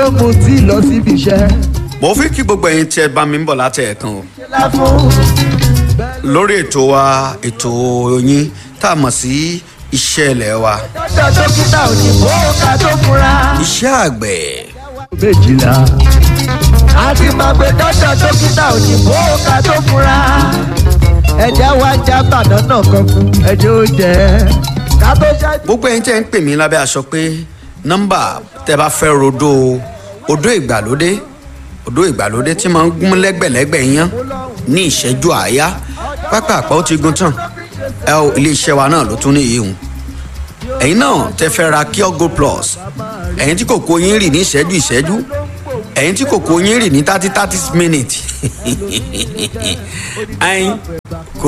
mo ti lọ síbi iṣẹ́. mo fi kí gbogbo ẹ̀yin tí ẹ bá mi ń bọ̀ láti ẹ̀ẹ̀kan o lórí ètò wa ètò yín tá a mọ̀ sí iṣẹ́ ilẹ̀ wa. dọ́dọ̀ dókítà òyìnbó ká tó fura. iṣẹ́ àgbẹ̀. méjìlá a ti máa gbé dọ́dọ̀ dókítà òyìnbó ká tó fura. ẹ̀jẹ̀ wa já bànánà kan fún ẹ̀jẹ̀ ó jẹ́ ká tó ṣáájú. gbogbo ẹ̀yin tẹ́ ń pè mí lábẹ́ aṣọ pé nọ́mbà tẹ́ bá fẹ́ odó ìgbàlódé tí máa ń gún lẹ́gbẹ̀lẹ́gbẹ̀ yán ní ìṣẹ́jú àáyá pápá àpá ó ti gun tán ẹ o iléeṣẹ́ wa náà ló tún ní ìhun ẹ̀yin náà tẹ́ fẹ́ ra Cure Gold Plus ẹ̀yin tí kòkó yín rì ní ìṣẹ́jú ẹ̀yin tí kòkó yín rì ní 30 minutes ẹ̀yin kò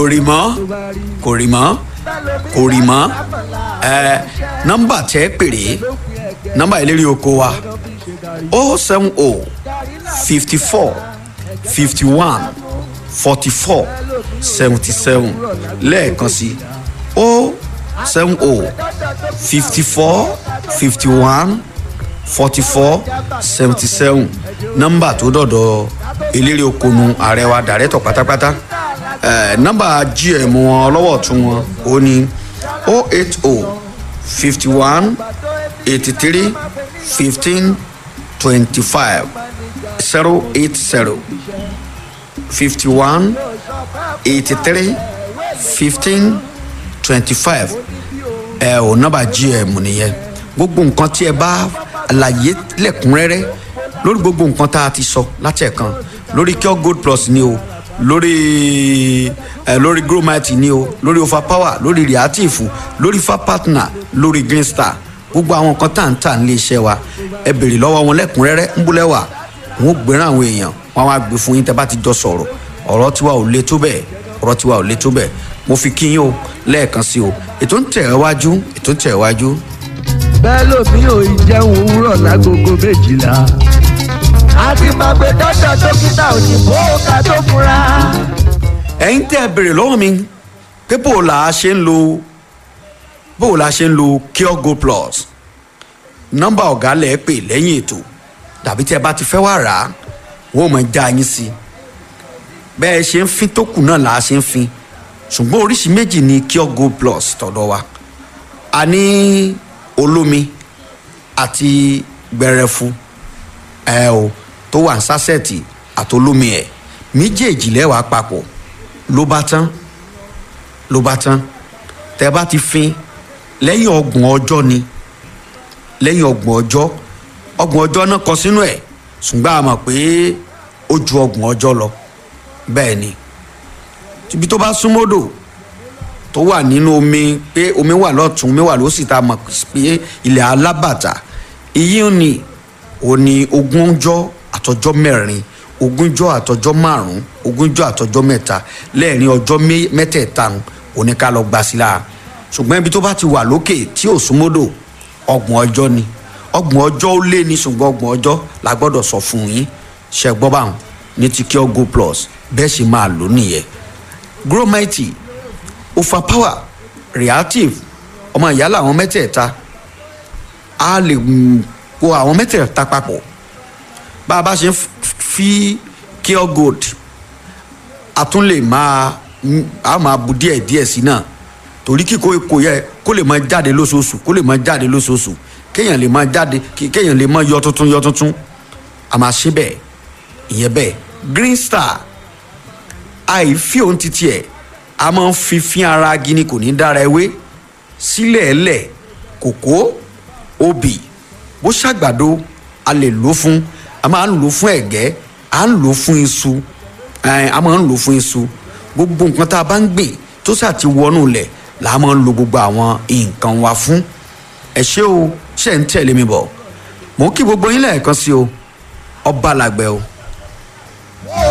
rì mọ́ nọ́mbà tẹ́ pèrè nọ́mbà ìlérí oko wa 070 54 51 44 77 lẹ́ẹ̀kan sí 070 54 51 44 77 nọ́mbà tó dọ̀dọ̀ eléré okonu ààrẹ wa dàrẹ́tọ̀ pátápátá nọ́mbà gm wọn lọ́wọ́ tún wọn ó ní 080 51 83 15 25 080 51 83 15 25 ò nọ́mbà gm nìyẹn gbogbo nǹkan tí ẹ bá àlàyé lẹ́kùnrẹ́rẹ́ lórí gbogbo nǹkan tá a ti sọ láti ẹ̀kan lórí Cure Gold Plus ni o lórí Gromite ni o lórí Overpower lórí Reactive lórí Fa Partner lórí Green Star gbogbo àwọn nǹkan tá à ń tà nílé iṣẹ́ wa ẹ béèrè lọ́wọ́ wọn lẹ́kùnrẹ́rẹ́ ń búlẹ̀ wà wọn ò gbéràn àwọn èèyàn wọn wá gbé fún yín tẹ́ bá ti jọ sọ̀rọ̀ ọ̀rọ̀ tiwa ò le tó bẹ́ẹ̀ mo fi kí yín o lẹ́ẹ̀kan sí o ètò ń tẹ̀ wájú. bẹ́ẹ̀ lómi ò ì jẹun òwúrọ̀ lágogo méjìlá a ti máa gbé dọ́dọ̀ dókítà òyìnbó ká tó fura. ẹ̀yin tẹ́ ẹ béèrè lọ́wọ́ mi pé bó la ṣe ń lo Cure Gold Plus nọ́mbà ọ̀gá lẹ̀ pè lẹ́yìn ètò tàbí tí ẹ bá ti fẹ́ wá rà á wọ́n mọ̀ já yín sí bẹ́ẹ̀ ṣe ń fin tó kù náà là á ṣe ń fin ṣùgbọ́n oríṣi méjì ni Cure Gold Plus tọ̀dọ̀ wa a ní olómi àti gbẹrẹfu tó wà ní sásẹ̀tì àtolómi ẹ̀ méjèèjì lẹ́wàá papọ̀ ló bá tán tẹ́ bá ti fin lẹ́yìn 30 ọjọ́ ni lẹ́yìn 30 ọjọ́ náà kọ sínú ẹ̀ ṣùgbọ́n a mọ̀ pé ó ju 30 ọjọ́ lọ bẹ́ẹ̀ ni ibi tó bá súnmọ́dò tó wà nínú omi pé omi wà lọ́tún omi wà lósì tá a mọ̀ pé ilẹ̀ alábàtà iyì ni òní 20 ọjọ́ àtọjọ́ 4 20 ọjọ́ àtọjọ́ 5 20 ọjọ́ àtọjọ́ 3 lẹ́ẹ̀rin ọjọ́ mẹ́tẹ̀ẹ̀ta òní ká lọ gbà sí la ṣùgbọ́n ibi tó bá ti wà lókè tí ò súnmọ́dò 30 ọjọ́ ni 30 ọjọ́ ó lé ní ṣùgbọ́n 30 ọjọ́ la gbọ́dọ̀ sọ fún yín ṣe gbọ́ báwọn ní ti Cure Gold Plus bẹ́ẹ̀ sì máa lò nìyẹn Gromite Overpower Reactive ọmọ ìyá làwọn mẹ́tẹ̀ẹ̀ta a lè kó àwọn mẹ́tẹ̀ẹ̀ta papọ̀ bá a bá ṣe ń fi Cure Gold a tún lè máa bu díẹ̀ sí náà torí kíkó kò yẹ kó lè máa jáde lóṣooṣù kéèyàn lè máa jáde kéèyàn lè máa yọ tuntun a máa ṣe bẹ́ẹ̀ ìyẹn bẹ́ẹ̀ Green Star àìfi òun títí ẹ̀ a máa ń fi ara gini kò ní dára ewé sílẹ̀ ẹ̀lẹ̀ kòkó obì bó ṣàgbàdo a lè lò fún a máa ń lò fún ẹ̀gẹ́ a ń lò fún iṣu a máa ń lò fún iṣu gbogbo nǹkan tá a bá ń gbìn tó sà ti wọnú lẹ̀ là á máa ń lo gbogbo àwọn nǹkan wa fún ẹ ṣé o ṣe ń tẹ̀lé mi bọ̀ mò ń kí gbogbo yín lẹ́ẹ̀kan sí o ọba làgbẹ̀ o.